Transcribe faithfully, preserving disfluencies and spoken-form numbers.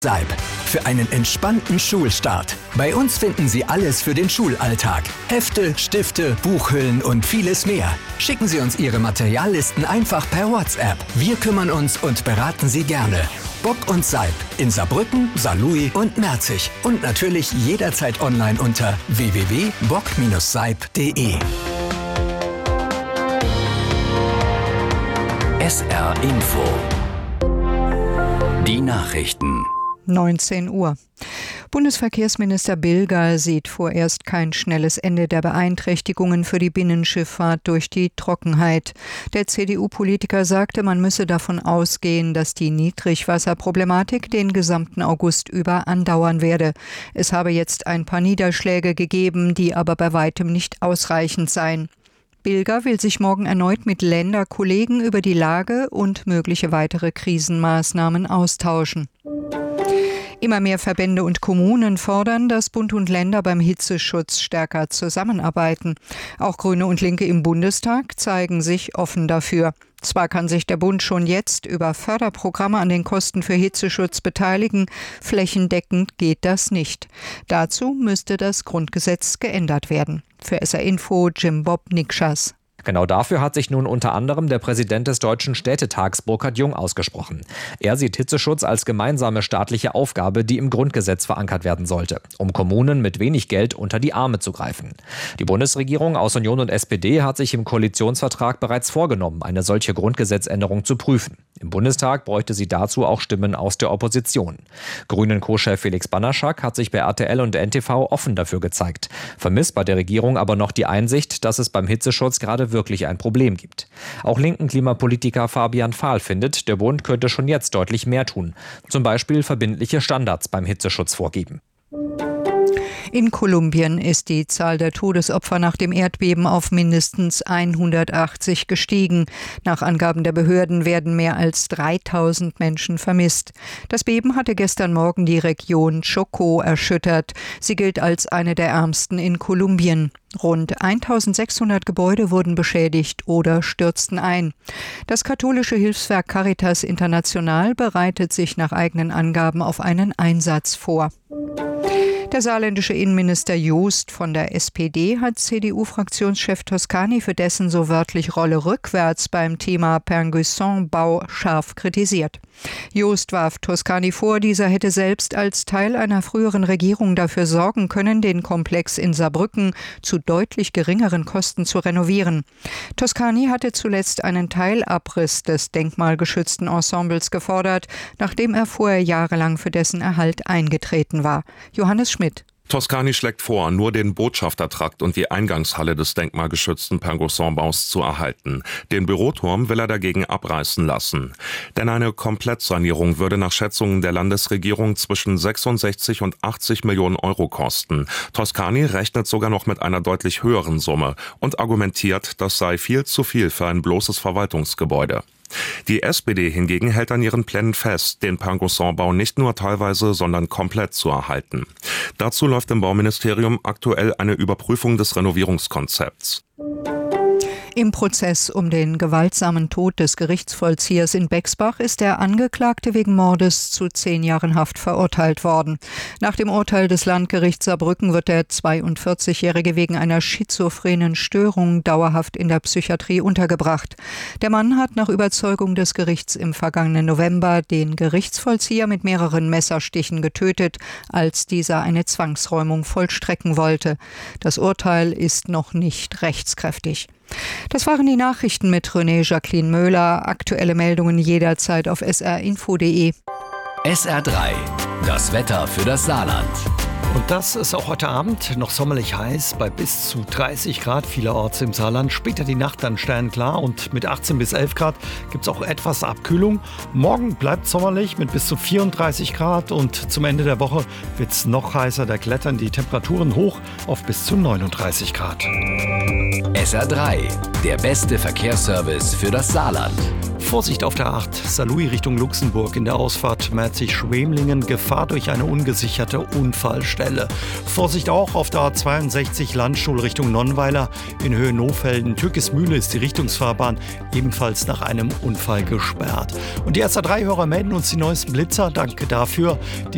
Seib. Für einen entspannten Schulstart. Bei uns finden Sie alles für den Schulalltag. Hefte, Stifte, Buchhüllen und vieles mehr. Schicken Sie uns Ihre Materiallisten einfach per WhatsApp. Wir kümmern uns und beraten Sie gerne. Bock und Seib in Saarbrücken, Saarlouis und Merzig. Und natürlich jederzeit online unter w w w punkt bock Bindestrich seib punkt de. S R Info. Die Nachrichten. neunzehn Uhr. Bundesverkehrsminister Bilger sieht vorerst kein schnelles Ende der Beeinträchtigungen für die Binnenschifffahrt durch die Trockenheit. Der C D U-Politiker sagte, man müsse davon ausgehen, dass die Niedrigwasserproblematik den gesamten August über andauern werde. Es habe jetzt ein paar Niederschläge gegeben, die aber bei weitem nicht ausreichend seien. Bilger will sich morgen erneut mit Länderkollegen über die Lage und mögliche weitere Krisenmaßnahmen austauschen. Immer mehr Verbände und Kommunen fordern, dass Bund und Länder beim Hitzeschutz stärker zusammenarbeiten. Auch Grüne und Linke im Bundestag zeigen sich offen dafür. Zwar kann sich der Bund schon jetzt über Förderprogramme an den Kosten für Hitzeschutz beteiligen, flächendeckend geht das nicht. Dazu müsste das Grundgesetz geändert werden. Für S R Info Jim Bob Nikschas. Genau dafür hat sich nun unter anderem der Präsident des Deutschen Städtetags Burkhard Jung ausgesprochen. Er sieht Hitzeschutz als gemeinsame staatliche Aufgabe, die im Grundgesetz verankert werden sollte, um Kommunen mit wenig Geld unter die Arme zu greifen. Die Bundesregierung aus Union und S P D hat sich im Koalitionsvertrag bereits vorgenommen, eine solche Grundgesetzänderung zu prüfen. Im Bundestag bräuchte sie dazu auch Stimmen aus der Opposition. Grünen-Co-Chef Felix Banaschak hat sich bei R T L und N T V offen dafür gezeigt, vermisst bei der Regierung aber noch die Einsicht, dass es beim Hitzeschutz gerade wirklich ein Problem gibt. Auch linken Klimapolitiker Fabian Fahl findet, der Bund könnte schon jetzt deutlich mehr tun. Zum Beispiel verbindliche Standards beim Hitzeschutz vorgeben. In Kolumbien ist die Zahl der Todesopfer nach dem Erdbeben auf mindestens hundertachtzig gestiegen. Nach Angaben der Behörden werden mehr als dreitausend Menschen vermisst. Das Beben hatte gestern Morgen die Region Chocó erschüttert. Sie gilt als eine der ärmsten in Kolumbien. Rund eintausendsechshundert Gebäude wurden beschädigt oder stürzten ein. Das katholische Hilfswerk Caritas International bereitet sich nach eigenen Angaben auf einen Einsatz vor. Der saarländische Innenminister Joost von der S P D hat C D U-Fraktionschef Toscani für dessen so wörtlich Rolle rückwärts beim Thema Pernguisson-Bau scharf kritisiert. Joost warf Toscani vor, dieser hätte selbst als Teil einer früheren Regierung dafür sorgen können, den Komplex in Saarbrücken zu deutlich geringeren Kosten zu renovieren. Toscani hatte zuletzt einen Teilabriss des denkmalgeschützten Ensembles gefordert, nachdem er vorher jahrelang für dessen Erhalt eingetreten war. Johannes Schmidt. Toscani schlägt vor, nur den Botschaftertrakt und die Eingangshalle des denkmalgeschützten Pernguisson-Baus zu erhalten. Den Büroturm will er dagegen abreißen lassen. Denn eine Komplettsanierung würde nach Schätzungen der Landesregierung zwischen sechsundsechzig und achtzig Millionen Euro kosten. Toscani rechnet sogar noch mit einer deutlich höheren Summe und argumentiert, das sei viel zu viel für ein bloßes Verwaltungsgebäude. Die S P D hingegen hält an ihren Plänen fest, den Pernguisson-Bau nicht nur teilweise, sondern komplett zu erhalten. Dazu läuft im Bauministerium aktuell eine Überprüfung des Renovierungskonzepts. Im Prozess um den gewaltsamen Tod des Gerichtsvollziehers in Bexbach ist der Angeklagte wegen Mordes zu zehn Jahren Haft verurteilt worden. Nach dem Urteil des Landgerichts Saarbrücken wird der zweiundvierzigjährige wegen einer schizophrenen Störung dauerhaft in der Psychiatrie untergebracht. Der Mann hat nach Überzeugung des Gerichts im vergangenen November den Gerichtsvollzieher mit mehreren Messerstichen getötet, als dieser eine Zwangsräumung vollstrecken wollte. Das Urteil ist noch nicht rechtskräftig. Das waren die Nachrichten mit René Jacqueline Möhler. Aktuelle Meldungen jederzeit auf s r info punkt de. S R drei. Das Wetter für das Saarland. Und das ist auch heute Abend noch sommerlich heiß, bei bis zu dreißig Grad vielerorts im Saarland. Später die Nacht dann sternklar und mit achtzehn bis elf Grad gibt es auch etwas Abkühlung. Morgen bleibt sommerlich mit bis zu vierunddreißig Grad und zum Ende der Woche wird es noch heißer. Da klettern die Temperaturen hoch auf bis zu neununddreißig Grad. S R drei, der beste Verkehrsservice für das Saarland. Vorsicht auf der acht, Saarlouis Richtung Luxemburg in der Ausfahrt Merzig-Schwemlingen, Gefahr durch eine ungesicherte Unfallstelle. Vorsicht auch auf der A zweiundsechzig Landstuhl Richtung Nonnweiler in Höhe Nohfelden. Türkismühle ist die Richtungsfahrbahn ebenfalls nach einem Unfall gesperrt. Und die S R drei Hörer melden uns die neuesten Blitzer, danke dafür. Die